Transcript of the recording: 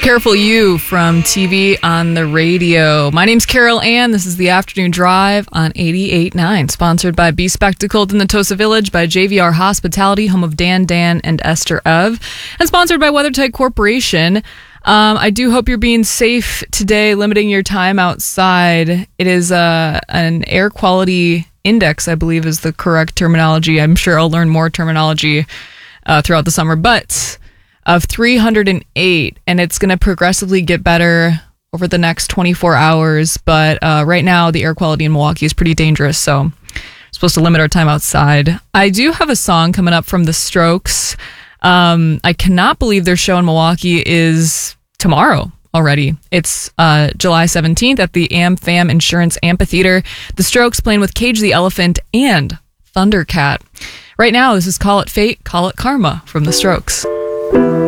Careful You from TV on the radio. My name's Carol Ann. This is the Afternoon Drive on 88.9, sponsored by Be Spectacled in the Tosa Village, by JVR Hospitality, home of Dan, and Esther Ev, and sponsored by WeatherTight Corporation. I do hope you're being safe today, limiting your time outside. It is an air quality index, I believe is the correct terminology. I'm sure I'll learn more terminology throughout the summer, but of 308, and it's going to progressively get better over the next 24 hours. But right now, the air quality in Milwaukee is pretty dangerous, so we're supposed to limit our time outside. I do have a song coming up from The Strokes. I cannot believe their show in Milwaukee is tomorrow already. It's July 17th at the AmFam Insurance Amphitheater. The Strokes playing with Cage the Elephant and Thundercat. Right now, this is Call It Fate, Call It Karma from The Strokes.